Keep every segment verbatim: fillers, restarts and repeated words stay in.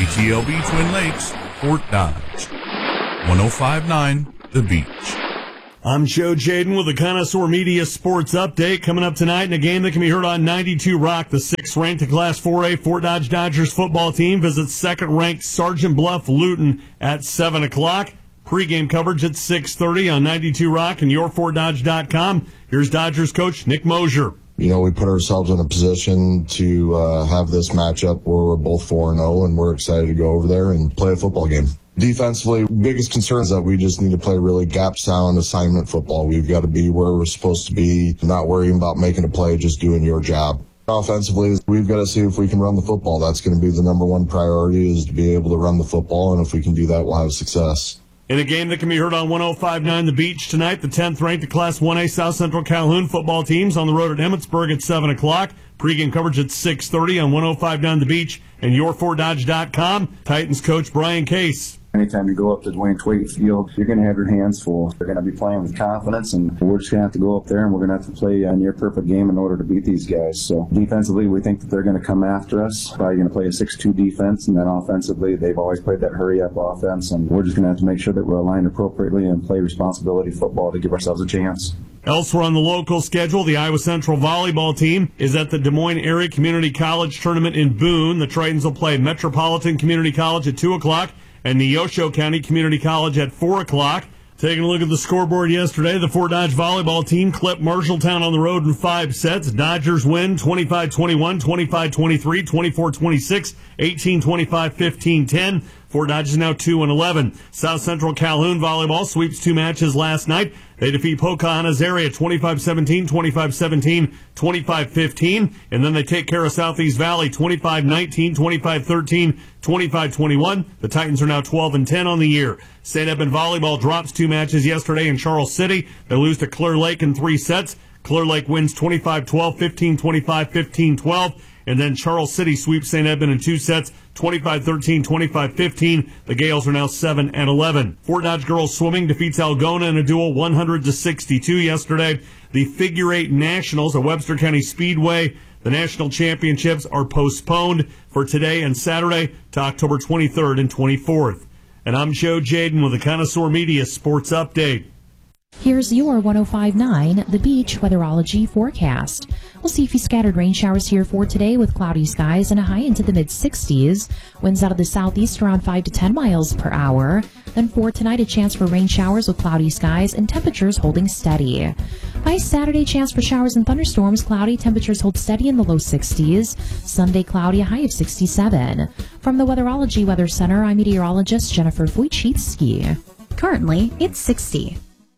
T L B Twin Lakes, Fort Dodge. one oh five point nine The Beach. I'm Joe Jaden with the Connoisseur Media Sports Update. Coming up tonight in a game that can be heard on ninety-two Rock, the sixth-ranked Class four A Fort Dodge Dodgers football team visits second-ranked Sergeant Bluff Luton at seven o'clock. Pre-game coverage at six thirty on ninety-two Rock and your fort dodge dot com. Here's Dodgers coach Nick Mosier. You know, we put ourselves in a position to uh, have this matchup where we're both four and oh, and we're excited to go over there and play a football game. Defensively, biggest concern is that we just need to play really gap-sound assignment football. We've got to be where we're supposed to be, not worrying about making a play, just doing your job. Offensively, we've got to see if we can run the football. That's going to be the number one priority, is to be able to run the football, and if we can do that, we'll have success. In a game that can be heard on one oh five point nine The Beach tonight, the tenth-ranked Class one A South Central Calhoun football teams on the road at Emmetsburg at seven o'clock. Pre-game coverage at six thirty on one oh five point nine The Beach and your fort dodge dot com. Titans coach Brian Case. Anytime you go up to Dwayne Twait Field, you're going to have your hands full. They're going to be playing with confidence, and we're just going to have to go up there, and we're going to have to play a near-perfect game in order to beat these guys. So defensively, we think that they're going to come after us. Probably going to play a six two defense, and then offensively, they've always played that hurry-up offense, and we're just going to have to make sure that we're aligned appropriately and play responsibility football to give ourselves a chance. Elsewhere on the local schedule, the Iowa Central volleyball team is at the Des Moines Area Community College Tournament in Boone. The Tritons will play Metropolitan Community College at two o'clock. And Neosho County Community College at four o'clock. Taking a look at the scoreboard yesterday, the Fort Dodge volleyball team clipped Marshalltown on the road in five sets. Dodgers win twenty-five twenty-one, twenty-five twenty-three, twenty-four twenty-six, eighteen twenty-five, fifteen ten. Fort Dodge is now two and eleven. South Central Calhoun volleyball sweeps two matches last night. They defeat Pocahontas area twenty-five seventeen, twenty-five seventeen, twenty-five fifteen. And then they take care of Southeast Valley twenty-five nineteen, twenty-five thirteen, twenty-five twenty-one. The Titans are now twelve and ten on the year. Saint Edmund volleyball drops two matches yesterday in Charles City. They lose to Clear Lake in three sets. Clear Lake wins twenty-five twelve, fifteen twenty-five, fifteen twelve. And then Charles City sweeps Saint Edmund in two sets, twenty-five thirteen, twenty-five fifteen. The Gales are now seven and eleven. Fort Dodge girls swimming defeats Algona in a duel one hundred to sixty-two yesterday. The Figure Eight Nationals at Webster County Speedway, the national championships are postponed for today and Saturday to October twenty-third and twenty-fourth. And I'm Joe Jaden with the Connoisseur Media Sports Update. Here's your one oh five point nine The Beach Weatherology forecast. We'll see a few scattered rain showers here for today with cloudy skies and a high into the mid sixties. Winds out of the southeast around five to ten miles per hour. Then for tonight, a chance for rain showers with cloudy skies and temperatures holding steady. By Saturday, chance for showers and thunderstorms, cloudy, temperatures hold steady in the low sixties. Sunday, cloudy, a high of sixty-seven. From the Weatherology Weather Center, I'm meteorologist Jennifer Wojcicki. Currently, it's sixty.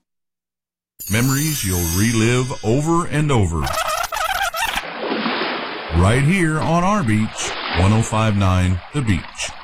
Memories you'll relive over and over. Right here on our beach, one oh five point nine The Beach.